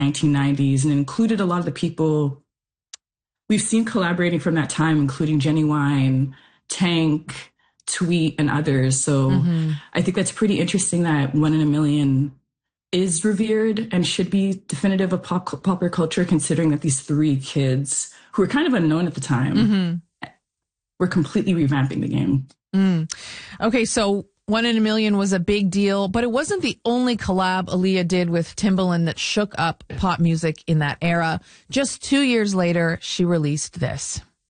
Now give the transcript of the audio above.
1990s and included a lot of the people we've seen collaborating from that time, including Genuine, Tank, Tweet, and others. So I think that's pretty interesting that One in a Million is revered and should be definitive of popular culture, considering that these three kids who were kind of unknown at the time were completely revamping the game. Okay, so One in a Million was a big deal, but it wasn't the only collab Aaliyah did with Timbaland that shook up pop music in that era. Just 2 years later, she released this.